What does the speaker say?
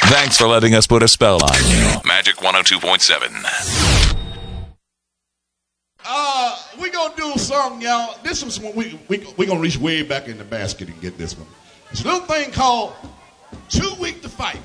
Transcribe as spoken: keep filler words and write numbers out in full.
Thanks for letting us put a spell on you. Magic one oh two point seven. Uh, we gonna do a song, y'all. This is one we we we gonna reach way back in the basket and get this one. It's a little thing called "Too Weak to Fight."